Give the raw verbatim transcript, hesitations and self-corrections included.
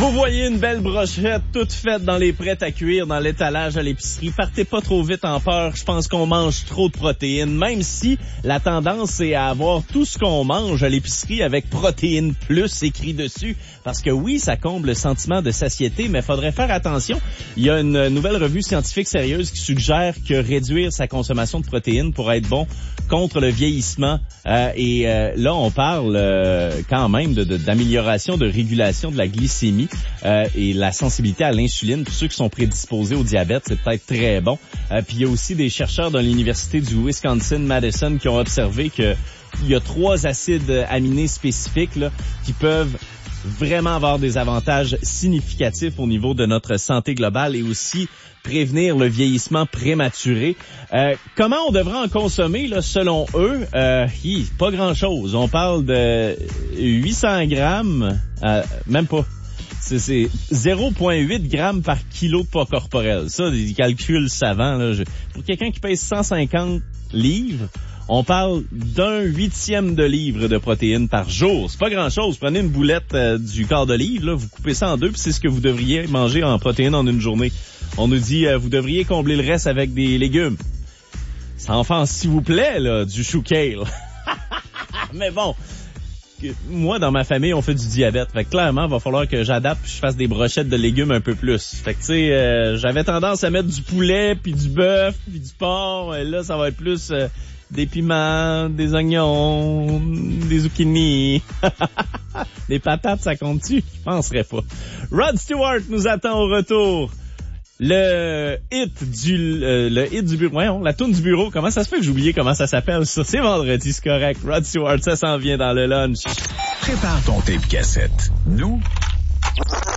Vous voyez une belle brochette toute faite dans les prêts à cuire dans l'étalage à l'épicerie. Partez pas trop vite en peur. Je pense qu'on mange trop de protéines, même si la tendance est à avoir tout ce qu'on mange à l'épicerie avec protéines plus écrit dessus. Parce que oui, ça comble le sentiment de satiété, mais faudrait faire attention. Il y a une nouvelle revue scientifique sérieuse qui suggère que réduire sa consommation de protéines pourrait être bon contre le vieillissement. Euh, et euh, là, on parle euh, quand même de, de, d'amélioration, de régulation de la glycémie euh, et la sensibilité à l'insuline. Pour ceux qui sont prédisposés au diabète, c'est peut-être très bon. Euh, puis il y a aussi des chercheurs dans l'université du Wisconsin-Madison qui ont observé que il y a trois acides aminés spécifiques là, qui peuvent vraiment avoir des avantages significatifs au niveau de notre santé globale et aussi prévenir le vieillissement prématuré. Euh, comment on devrait en consommer, là, selon eux? Euh, hi, pas grand-chose. On parle de huit cents grammes, euh, même pas. C'est, c'est zéro virgule huit grammes par kilo de poids corporel. Ça, des calculs savants. Là, je, pour quelqu'un qui pèse cent cinquante livres, on parle d'un huitième de livre de protéines par jour. C'est pas grand-chose. Prenez une boulette euh, du quart de livre, là, vous coupez ça en deux, puis c'est ce que vous devriez manger en protéines en une journée. On nous dit, euh, vous devriez combler le reste avec des légumes. Ça en fait, s'il vous plaît, là, du chou kale. Mais bon, moi, dans ma famille, on fait du diabète. Fait que clairement, il va falloir que j'adapte et je fasse des brochettes de légumes un peu plus. Fait que tu sais, euh, j'avais tendance à mettre du poulet, puis du bœuf, puis du porc. Et là, ça va être plus euh, des piments, des oignons, des zucchini. Des patates, ça compte-tu? Je penserais pas. Rod Stewart nous attend au retour. Le hit du euh, le hit du bureau, voyons, la toune du bureau, comment ça se fait que j'ai oublié comment ça s'appelle ça? C'est vendredi, c'est correct. Rod Stewart, ça s'en vient dans le lunch. Prépare ton tape cassette. Nous,